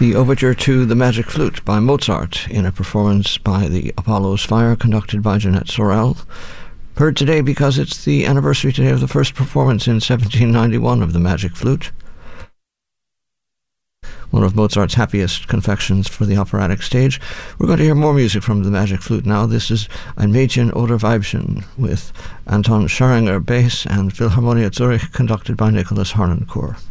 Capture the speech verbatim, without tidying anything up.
The overture to The Magic Flute by Mozart in a performance by the Apollo's Fire conducted by Jeanette Sorel. Heard today because it's the anniversary today of the first performance in seventeen ninety-one of The Magic Flute. One of Mozart's happiest confections for the operatic stage. We're going to hear more music from The Magic Flute now. This is Ein Mädchen oder Weibchen with Anton Scharinger bass and Philharmonia Zurich conducted by Nicholas Harnoncourt.